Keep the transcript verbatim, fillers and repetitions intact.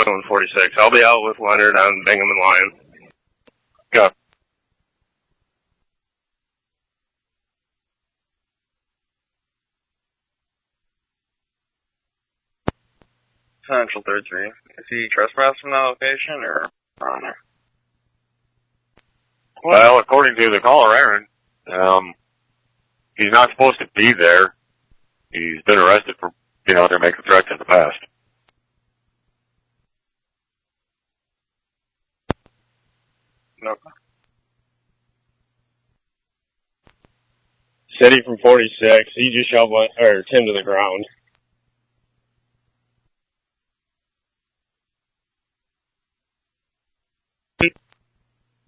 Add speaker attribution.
Speaker 1: twenty-one forty-six. I'll be out with Leonard on Bingham and Lyon.
Speaker 2: Go.
Speaker 3: Central third three. Is he trespassed from that location or on there?
Speaker 2: Well, according to the caller, Aaron, um, he's not supposed to be there. He's been arrested for being out there making threats in the past.
Speaker 3: Nope.
Speaker 1: City from forty-six. He just shoved one, or Tim to the ground.